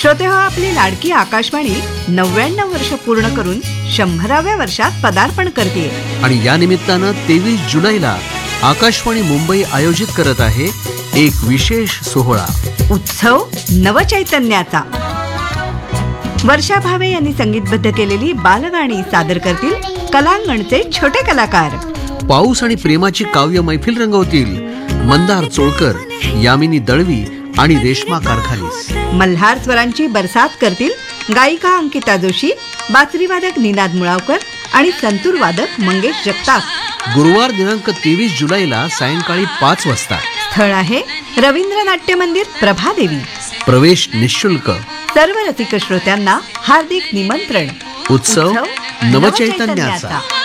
श्रोते हो, आपली लाडकी आकाशवाणी 99 वर्ष पूर्ण करून 100व्या वर्षात पदार्पण करते. आणि या निमित्तानं 23 जुलैला आकाशवाणी मुंबई आयोजित करत आहे एक विशेष सोहळा, उत्सव नवचैतन्याचा. वर्षा भावे यांनी संगीतबद्ध केलेली बालगाणी सादर करतील कलांगणचे छोटे कलाकार. पाऊस आणि प्रेमाची काव्य मैफिल रंगवतील मंदार चोळकर, यामिनी दळवी आणि रेश्मा कारखालीस. मल्हार स्वरांची बरसात करतील गायिका अंकिता जोशी, बासरीवादक निनाद मुळावकर आणि संतूर वादक मंगेश जगताप. गुरुवार दिनांक 23 जुलैला सायंकाळी 5 वाजता. स्थळ आहे रवींद्र नाट्य मंदिर, प्रभादेवी. प्रवेश निःशुल्क. सर्व रसिक श्रोत्यांना हार्दिक निमंत्रण. उत्सव नवचैतन्याचा.